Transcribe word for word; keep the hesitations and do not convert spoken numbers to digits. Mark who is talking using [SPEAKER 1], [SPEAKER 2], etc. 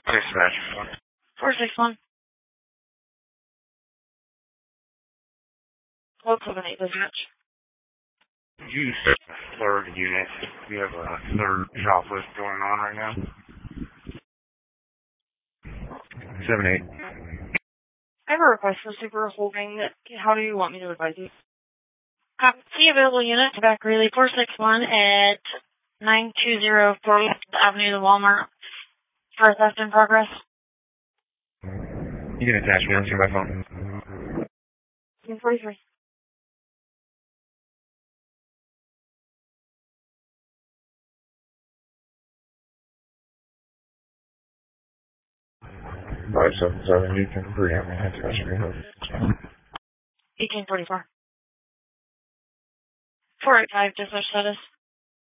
[SPEAKER 1] Dispatch.
[SPEAKER 2] four six one. One seven eight dispatch.
[SPEAKER 1] You third unit. You have a third job list going on right now. Seven eight.
[SPEAKER 2] I have a request for super holding. How do you want me to advise you? Copy available unit to back relay four six one at nine two zero fourth Avenue, the Walmart, for theft in progress.
[SPEAKER 1] You can attach me onto my phone.
[SPEAKER 2] forty-three.
[SPEAKER 1] Five seven seven. You can preempt me. Attach me.
[SPEAKER 2] eighteen forty-four. four eight five dispatch status.